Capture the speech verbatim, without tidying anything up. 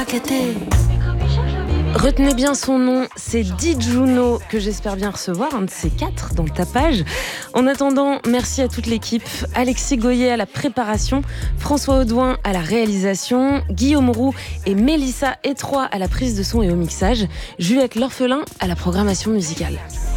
Retenez bien son nom, c'est Di Juno, que j'espère bien recevoir, un de ces quatre dans ta page. En attendant, merci à toute l'équipe. Alexis Goyer à la préparation, François Audouin à la réalisation, Guillaume Roux et Mélissa Étroit à la prise de son et au mixage, Juliette L'Orphelin à la programmation musicale.